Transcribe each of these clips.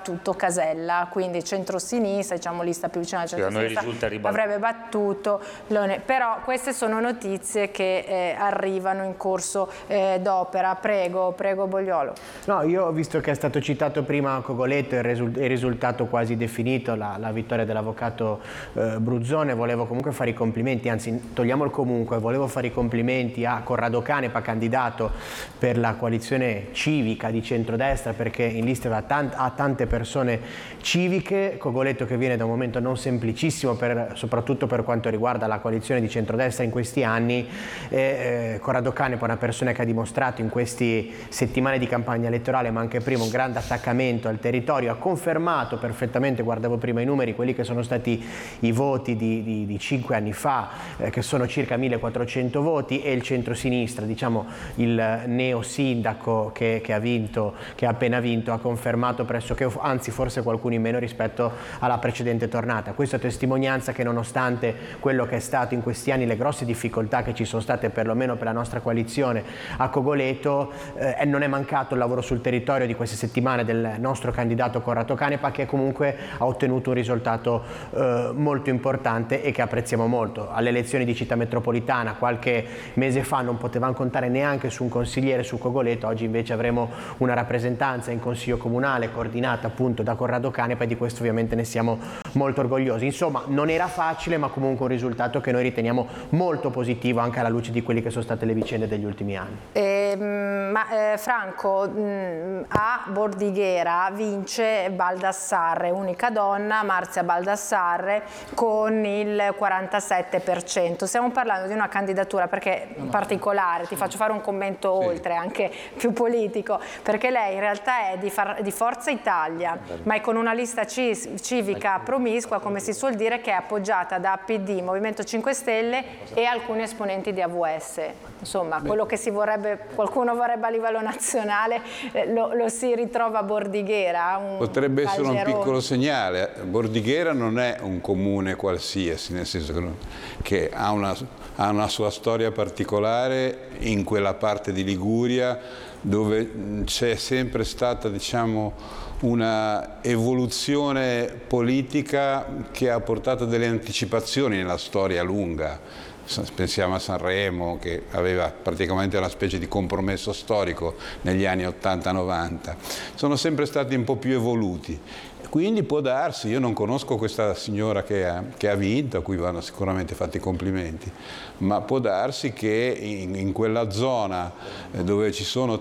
battuto Casella, quindi centro-sinistra, diciamo lista più vicina al centro-sinistra, avrebbe battuto Leone. Però queste sono notizie che arrivano in corso d'opera. Prego Bogliolo. No, io ho visto che è stato citato prima Cogoletto, il risultato quasi definito, la vittoria dell'avvocato Bruzzone. Volevo comunque fare i complimenti, anzi togliamo il comunque, volevo fare i complimenti a Corrado Canepa, candidato per la coalizione civica di centrodestra, perché in lista ha tante persone civiche. Cogoletto che viene da un momento non semplicissimo, soprattutto per quanto riguarda la coalizione di centrodestra in questi anni. Corrado Canepa è una persona che ha dimostrato in queste settimane di campagna elettorale, ma anche prima, un grande attaccamento al territorio. Ha confermato perfettamente, guardavo prima i numeri, quelli che sono stati i voti di 5 anni fa, che sono circa 1400 voti, e il centrosinistra, diciamo il neo sindaco che ha appena vinto, ha confermato pressoché, anzi forse qualcuno in meno rispetto alla precedente tornata. Questa testimonianza che, nonostante quello che è stato in questi anni, le grosse difficoltà che ci sono state perlomeno per la nostra coalizione a Cogoleto, non è mancato il lavoro sul territorio di queste settimane del nostro candidato Corrado Canepa, che comunque ha ottenuto un risultato molto importante e che apprezziamo molto. Alle elezioni di città metropolitana qualche mese fa non potevamo contare neanche su un consigliere su Cogoleto, oggi invece avremo una rappresentanza in consiglio comunale coordinata appunto da Corrado Canepa, e di questo ovviamente ne siamo molto orgogliosi. Insomma, non era facile, ma comunque un risultato che noi riteniamo molto positivo anche alla luce di quelle che sono state le vicende degli ultimi anni. Franco, a Bordighera vince Baldassarre, unica donna, Marzia Baldassarre, con il 47%. Stiamo parlando di una candidatura particolare, ti faccio fare un commento oltre, anche più politico, perché lei in realtà è di Forza Italia, ma è con una lista civica promiscua, come si suol dire, che è appoggiata da PD, Movimento 5 Stelle e alcuni esponenti di AVS. Insomma, quello che qualcuno vorrebbe a livello nazionale lo si ritrova a Bordighera. Potrebbe essere un piccolo segnale. Bordighera non è un comune qualsiasi, nel senso che ha una sua storia particolare in quella parte di Liguria dove c'è sempre stata, diciamo, una evoluzione politica che ha portato delle anticipazioni nella storia lunga. Pensiamo a Sanremo, che aveva praticamente una specie di compromesso storico negli anni 80-90. Sono sempre stati un po' più evoluti. Quindi può darsi, io non conosco questa signora che ha vinto, a cui vanno sicuramente fatti i complimenti, ma può darsi che in quella zona dove ci sono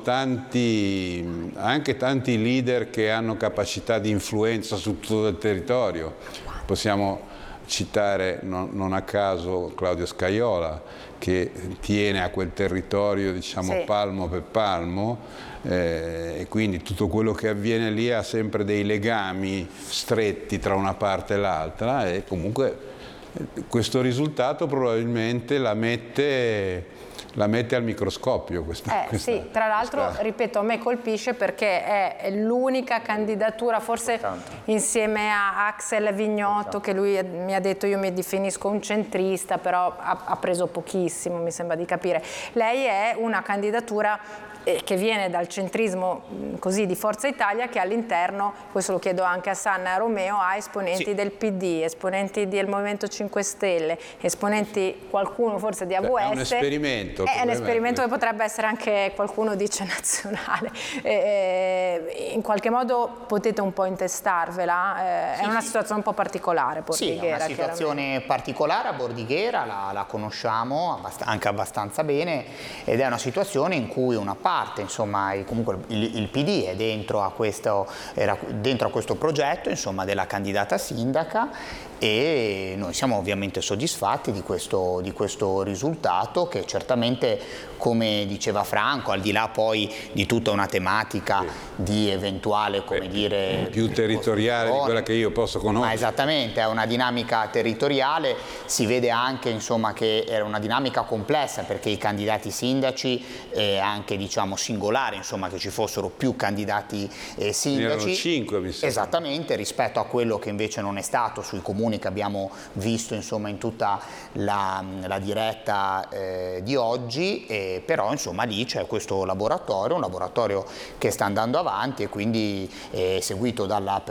anche tanti leader che hanno capacità di influenza su tutto il territorio, possiamo citare non a caso Claudio Scajola, che tiene a quel territorio, diciamo, palmo per palmo, e quindi tutto quello che avviene lì ha sempre dei legami stretti tra una parte e l'altra, e comunque questo risultato probabilmente la mette al microscopio sì, tra l'altro, ripeto, a me colpisce perché è l'unica candidatura, forse insieme a Axel Vignotto, che lui mi ha detto io mi definisco un centrista, però ha preso pochissimo, mi sembra di capire. Lei è una candidatura che viene dal centrismo così di Forza Italia, che all'interno, questo lo chiedo anche a Sanna Romeo, ha esponenti del PD, esponenti del Movimento 5 Stelle, esponenti qualcuno forse di AVS. È un esperimento. È un esperimento che potrebbe essere anche, qualcuno dice, nazionale. In qualche modo potete un po' intestarvela, è una situazione un po' particolare Bordighera. Sì, è una situazione particolare a Bordighera, la conosciamo anche abbastanza bene, ed è una situazione in cui una parte, insomma, comunque il PD è era dentro a questo progetto, insomma, della candidata sindaca, e noi siamo ovviamente soddisfatti di questo risultato, che certamente, come diceva Franco, al di là poi di tutta una tematica di eventuale, come dire, più territoriale di quella che io posso conoscere. Ma esattamente, è una dinamica territoriale, si vede anche, insomma, che era una dinamica complessa, perché i candidati sindaci è anche, diciamo, singolare, insomma, che ci fossero più candidati sindaci. Erano 5, mi sembra. Esattamente, rispetto a quello che invece non è stato sui comuni che abbiamo visto, insomma, in tutta la diretta di oggi, però, insomma, lì c'è questo laboratorio, un laboratorio che sta andando avanti, e quindi seguito dalla